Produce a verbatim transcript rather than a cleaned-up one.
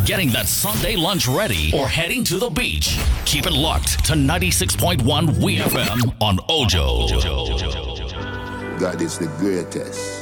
getting that Sunday lunch ready, or heading to the beach. Keep it locked to ninety-six point one W E F M on Ojo. God is the greatest.